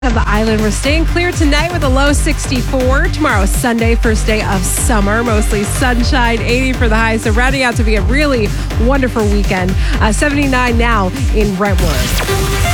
Of the island. We're staying clear tonight with a low 64. Tomorrow, Sunday, first day of summer. Mostly sunshine, 80 for the high. So rounding out to be a really wonderful weekend. 79 now in Brentwood.